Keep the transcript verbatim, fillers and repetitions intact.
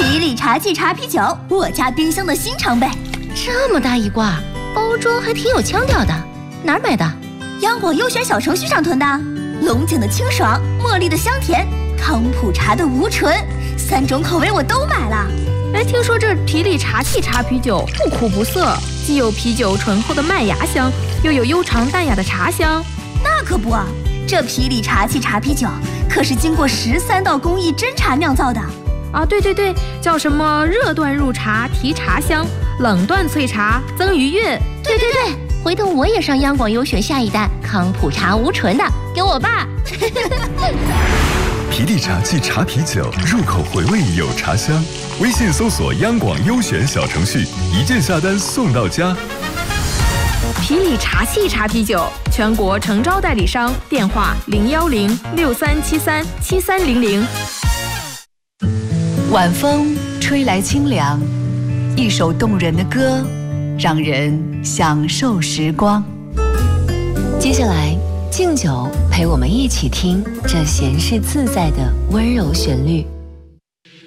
皮里茶气茶啤酒，我家冰箱的新常备。 这么大一挂，包装还挺有腔调的，哪儿买的？ 央广优选小程序上囤的。龙井的清爽，茉莉的香甜，康普茶的无醇，三种口味我都买了。 哎，听说这皮里茶气茶啤酒不苦不涩，既有啤酒醇厚的麦芽香，又有悠长淡雅的茶香。 那可不，这皮里茶气茶啤酒可是经过十三道工艺真茶酿造的。 啊，对对对，叫什么热段入茶提茶香，冷段萃茶增余韵。 对对对，回头我也上央广优选下一单康普茶无醇的，给我爸。 皮里茶气茶啤酒，入口回味有茶香。微信搜索央广优选小程序，一键下单送到家。 皮里茶气茶啤酒，全国诚招代理商，电话零幺零六三七三七三零零。 晚风吹来清凉，一首动人的歌，让人享受时光。接下来，敬酒陪我们一起听这闲适自在的温柔旋律。